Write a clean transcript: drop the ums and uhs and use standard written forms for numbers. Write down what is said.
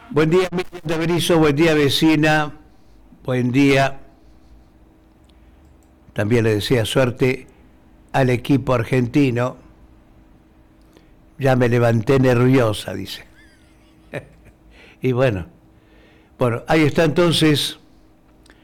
Buen día, Miriam de Berizo, buen día, vecina, buen día. También le desea suerte al equipo argentino. Ya me levanté nerviosa, dice. Y bueno, ahí está entonces